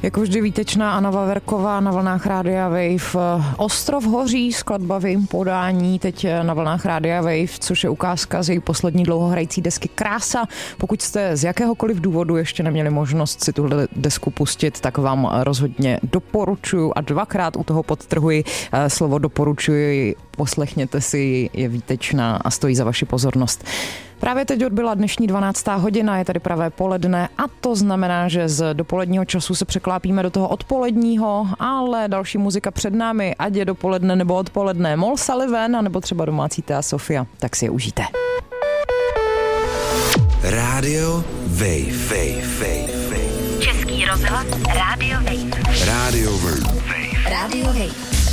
Jako vždy výtečná Anna Vaverková na vlnách Rádia Wave. Ostrov hoří, skladba v jejím podání, teď na vlnách Rádia Wave, což je ukázka z její poslední dlouhohrající desky Krása. Pokud jste z jakéhokoliv důvodu ještě neměli možnost si tuhle desku pustit, tak vám rozhodně doporučuju a dvakrát u toho podtrhuji slovo doporučuji. Poslechněte si, je výtečná a stojí za vaši pozornost. Právě teď odbyla dnešní 12. hodina, je tady pravé poledne a to znamená, že z dopoledního času se překlápíme do toho odpoledního, ale další muzika před námi, ať je dopoledne nebo odpoledne, Moll Sullivan a nebo třeba domácí Thea Sofia, tak si je užijte. Rádio Wave. Český rozhlas Rádio Wave. Rádio Wave. Rádio Wave.